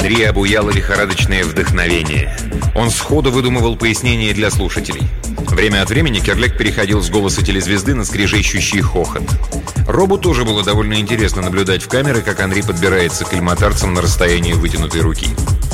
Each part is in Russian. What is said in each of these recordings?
Анри обуяло лихорадочное вдохновение. Он сходу выдумывал пояснения для слушателей. Время от времени Керлек переходил с голоса телезвезды на скрежещущий хохот. Робу тоже было довольно интересно наблюдать в камеры, как Анри подбирается к ильматарцам на расстоянии вытянутой руки.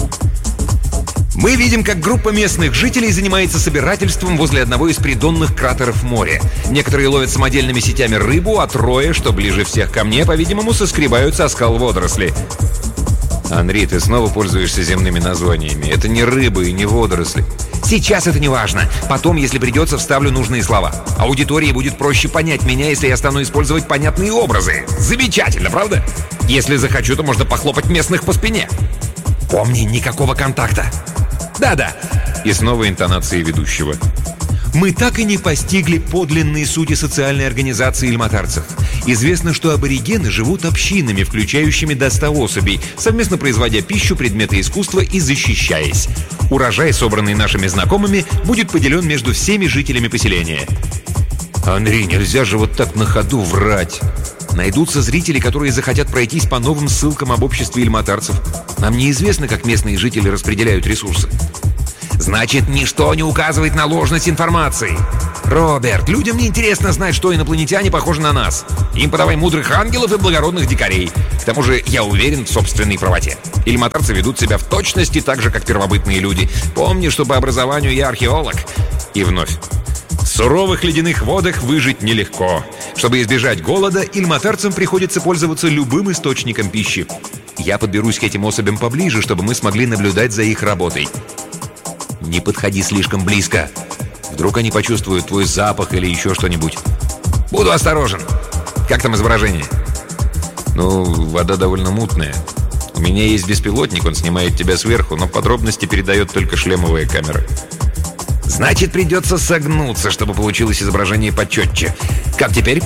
Мы видим, как группа местных жителей занимается собирательством возле одного из придонных кратеров моря. Некоторые ловят самодельными сетями рыбу, а трое, что ближе всех ко мне, по-видимому, соскребаются о скал водоросли. Анри, ты снова пользуешься земными названиями. Это не рыба и не водоросли. Сейчас это не важно. Потом, если придется, вставлю нужные слова. Аудитории будет проще понять меня, если я стану использовать понятные образы. Замечательно, правда? Если захочу, то можно похлопать местных по спине. Помни, никакого контакта. Да-да. И снова интонации ведущего. Мы так и не постигли подлинной сути социальной организации ильматарцев. Известно, что аборигены живут общинами, включающими до 100 особей, совместно производя пищу, предметы искусства и защищаясь. Урожай, собранный нашими знакомыми, будет поделен между всеми жителями поселения. Анри, нельзя же вот так на ходу врать. Найдутся зрители, которые захотят пройтись по новым ссылкам об обществе ильматарцев. Нам неизвестно, как местные жители распределяют ресурсы. Значит, ничто не указывает на ложность информации. Роберт, людям не интересно знать, что инопланетяне похожи на нас. Им подавай мудрых ангелов и благородных дикарей. К тому же я уверен в собственной правоте. Ильматарцы ведут себя в точности так же, как первобытные люди. Помни, что по образованию я археолог. И вновь. В суровых ледяных водах выжить нелегко. Чтобы избежать голода, ильматарцам приходится пользоваться любым источником пищи. Я подберусь к этим особям поближе, чтобы мы смогли наблюдать за их работой. Не подходи слишком близко. Вдруг они почувствуют твой запах или еще что-нибудь. Буду осторожен. Как там изображение? Ну, вода довольно мутная. У меня есть беспилотник, он снимает тебя сверху, но подробности передает только шлемовая камера. Значит, придется согнуться, чтобы получилось изображение почетче. Как теперь?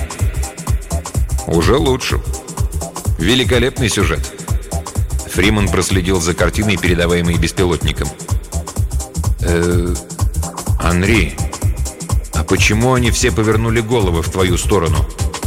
Уже лучше. Великолепный сюжет. Фриман проследил за картиной, передаваемой беспилотником. Анри, а почему они все повернули головы в твою сторону?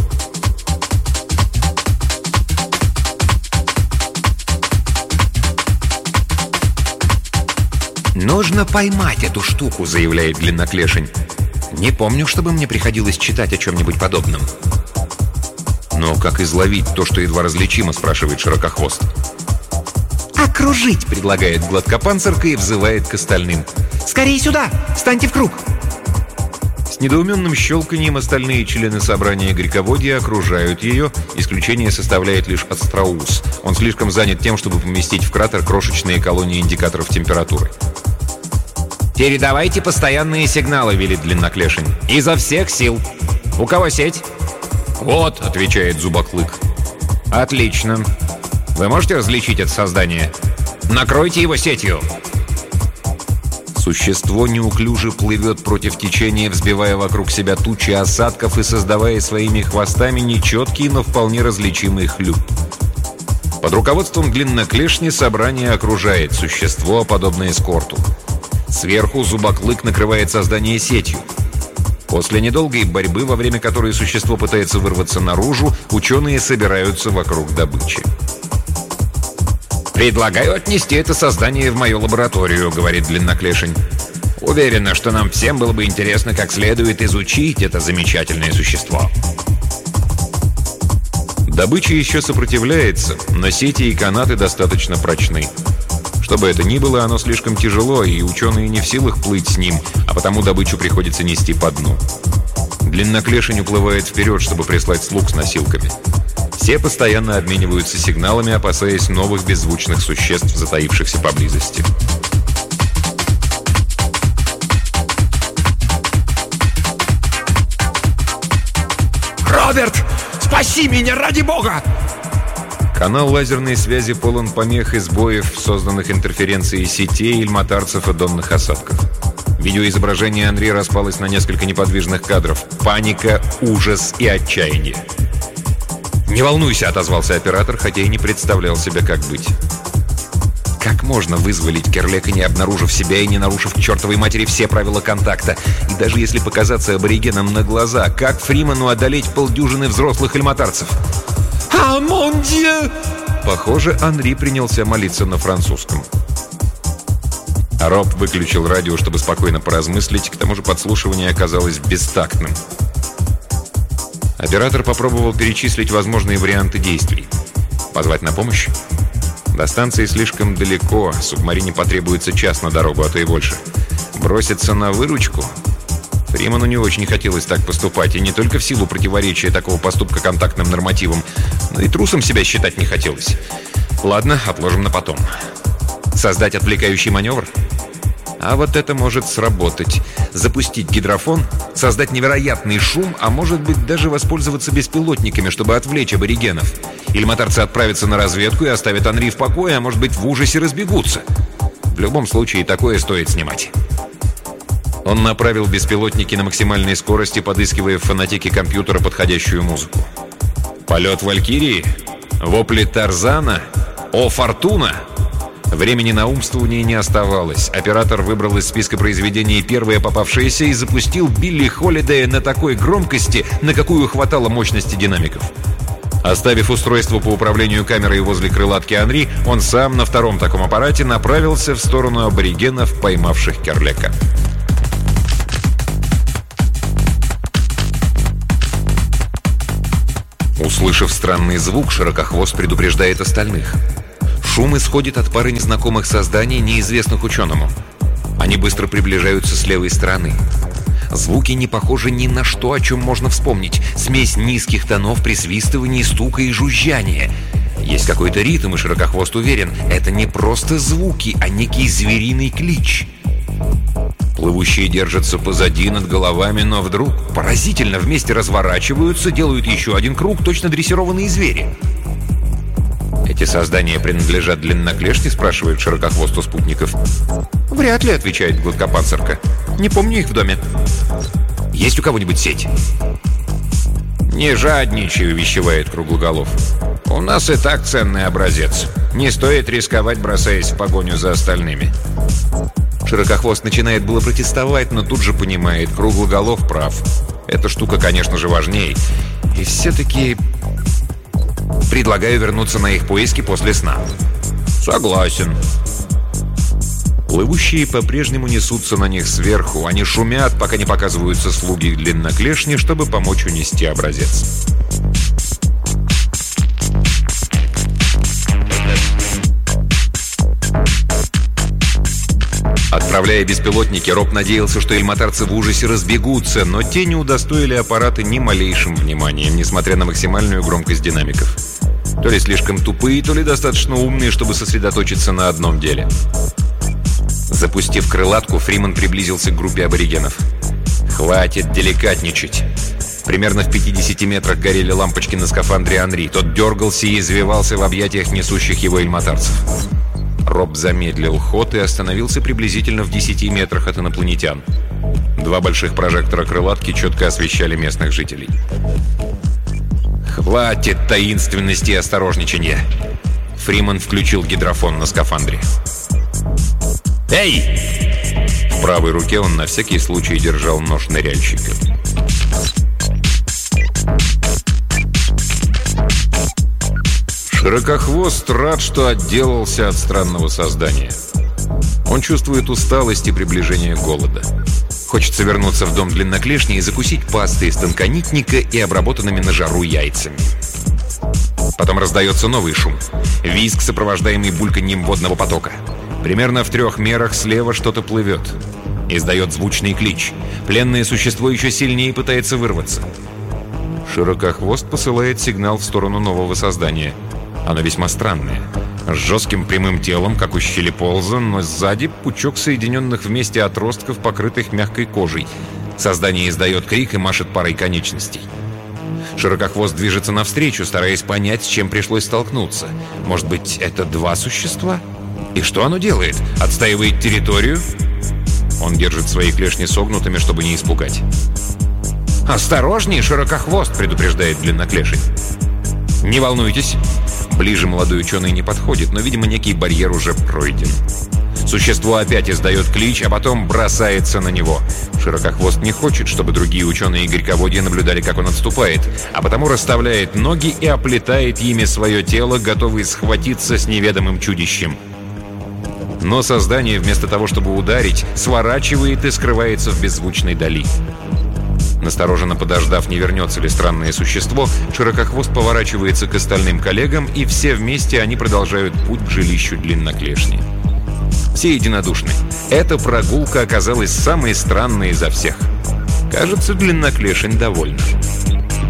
«Нужно поймать эту штуку», — заявляет Длинноклешень. «Не помню, чтобы мне приходилось читать о чем-нибудь подобном». «Но как изловить то, что едва различимо?» — спрашивает Широкохвост. «Окружить», — предлагает Гладкопанцирка и взывает к остальным. «Скорее сюда! Встаньте в круг!» С недоуменным щелканьем остальные члены собрания Греководья окружают ее. Исключение составляет лишь Астроус. Он слишком занят тем, чтобы поместить в кратер крошечные колонии индикаторов температуры. «Передавайте постоянные сигналы», — велит Длинноклешень. «Изо всех сил. У кого сеть?» «Вот», — отвечает Зубоклык. «Отлично. Вы можете различить это создание? Накройте его сетью». Существо неуклюже плывет против течения, взбивая вокруг себя тучи осадков и создавая своими хвостами нечеткий, но вполне различимый хлюп. Под руководством Длинноклешни собрание окружает существо, подобное эскорту. Сверху Зубоклык накрывает создание сетью. После недолгой борьбы, во время которой существо пытается вырваться наружу, ученые собираются вокруг добычи. «Предлагаю отнести это создание в мою лабораторию», — говорит Длинноклешень. «Уверена, что нам всем было бы интересно как следует изучить это замечательное существо». Добыча еще сопротивляется, но сети и канаты достаточно прочны. Что бы это ни было, оно слишком тяжело, и ученые не в силах плыть с ним, а потому добычу приходится нести по дну. Длинноклешень уплывает вперед, чтобы прислать слуг с носилками. Все постоянно обмениваются сигналами, опасаясь новых беззвучных существ, затаившихся поблизости. «Роберт, спаси меня, ради бога!» Канал лазерной связи полон помех и сбоев, созданных интерференцией сетей, ильматарцев и донных осадков. Видеоизображение Анри распалось на несколько неподвижных кадров. Паника, ужас и отчаяние. «Не волнуйся», — отозвался оператор, хотя и не представлял себе, как быть. Как можно вызволить Керлека, не обнаружив себя и не нарушив к чертовой матери все правила контакта? И даже если показаться аборигенам на глаза, как Фриману одолеть полдюжины взрослых ильматарцев? «А, мон дье!» похоже, Анри принялся молиться на французском. Роб выключил радио, чтобы спокойно поразмыслить, к тому же подслушивание оказалось бестактным. Оператор попробовал перечислить возможные варианты действий. Позвать на помощь? До станции слишком далеко, субмарине потребуется час на дорогу, а то и больше. Броситься на выручку? Фриману не очень хотелось так поступать, и не только в силу противоречия такого поступка контактным нормативам, но и трусом себя считать не хотелось. Ладно, отложим на потом. Создать отвлекающий маневр? А вот это может сработать. Запустить гидрофон, создать невероятный шум, а может быть даже воспользоваться беспилотниками, чтобы отвлечь аборигенов. Ильматарцы отправятся на разведку и оставят Анри в покое, а может быть в ужасе разбегутся. В любом случае, такое стоит снимать. Он направил беспилотники на максимальной скорости, подыскивая в фонотеке компьютера подходящую музыку. Полет Валькирии? Вопли Тарзана? О, Фортуна? Времени на умствование не оставалось. Оператор выбрал из списка произведений первое попавшееся и запустил Билли Холидея на такой громкости, на какую хватало мощности динамиков. Оставив устройство по управлению камерой возле крылатки Анри, он сам на втором таком аппарате направился в сторону аборигенов, поймавших Керлека. Услышав странный звук, Широкохвост предупреждает остальных. Шум исходит от пары незнакомых созданий, неизвестных ученому. Они быстро приближаются с левой стороны. Звуки не похожи ни на что, о чем можно вспомнить. Смесь низких тонов, присвистываний, стука и жужжания. Есть какой-то ритм, и Широкохвост уверен, это не просто звуки, а некий звериный клич. Плывущие держатся позади, над головами, но вдруг поразительно вместе разворачиваются, делают еще один круг, точно дрессированные звери. «Эти создания принадлежат длинноклешне?» — спрашивает Широкохвост у спутников. «Вряд ли», — отвечает гладкопанцирка. «Не помню их в доме». «Есть у кого-нибудь сеть?» «Не жадничай», — увещевает Круглоголов. «У нас и так ценный образец. Не стоит рисковать, бросаясь в погоню за остальными». Широкохвост начинает было протестовать, но тут же понимает, Круглоголов прав. Эта штука, конечно же, важней. И все-таки... предлагаю вернуться на их поиски после сна. Согласен. Плывущие по-прежнему несутся на них сверху. Они шумят, пока не показываются слуги длинноклешни, чтобы помочь унести образец. Отправляя беспилотники, Роб надеялся, что ильматарцы в ужасе разбегутся, но те не удостоили аппараты ни малейшим вниманием, несмотря на максимальную громкость динамиков. То ли слишком тупые, то ли достаточно умные, чтобы сосредоточиться на одном деле. Запустив крылатку, Фриман приблизился к группе аборигенов. «Хватит деликатничать!» Примерно в 50 метрах горели лампочки на скафандре Анри. Тот дергался и извивался в объятиях несущих его ильматарцев. Роб замедлил ход и остановился приблизительно в 10 метрах от инопланетян. Два больших прожектора крылатки четко освещали местных жителей. «Хватит таинственности и осторожничания!» Фриман включил гидрофон на скафандре. «Эй!» В правой руке он на всякий случай держал нож ныряльщика. Широкохвост рад, что отделался от странного создания. Он чувствует усталость и приближение голода. Хочется вернуться в дом длинноклешни и закусить пастой из тонконитника и обработанными на жару яйцами. Потом раздается новый шум. Визг, сопровождаемый бульканьем водного потока. Примерно в 3 мерах слева что-то плывет. Издает звучный клич. Пленное существо еще сильнее пытается вырваться. Широкохвост посылает сигнал в сторону нового создания. Оно весьма странное. С жестким прямым телом, как у щелеполза, но сзади пучок соединенных вместе отростков, покрытых мягкой кожей. Создание издает крик и машет парой конечностей. Широкохвост движется навстречу, стараясь понять, с чем пришлось столкнуться. Может быть, это 2 существа? И что оно делает? Отстаивает территорию? Он держит свои клешни согнутыми, чтобы не испугать. «Осторожней, Широкохвост!» — предупреждает длинноклешень. «Не волнуйтесь!» Ближе молодой ученый не подходит, но, видимо, некий барьер уже пройден. Существо опять издает клич, а потом бросается на него. Широкохвост не хочет, чтобы другие ученые Горьководья наблюдали, как он отступает, а потому расставляет ноги и оплетает ими свое тело, готовый схватиться с неведомым чудищем. Но создание, вместо того, чтобы ударить, сворачивает и скрывается в беззвучной дали. Настороженно подождав, не вернется ли странное существо, Широкохвост поворачивается к остальным коллегам, и все вместе они продолжают путь к жилищу Длинноклешни. Все единодушны. Эта прогулка оказалась самой странной изо всех. Кажется, Длинноклешень довольна.